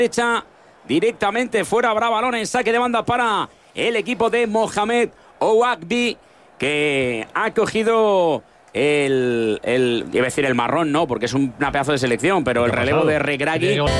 derecha directamente fuera. Habrá balón en saque de banda para el equipo de Mohamed Ouagbi, que ha cogido iba a decir el marrón, no, porque es una pedazo de selección, pero el relevo de Regragui.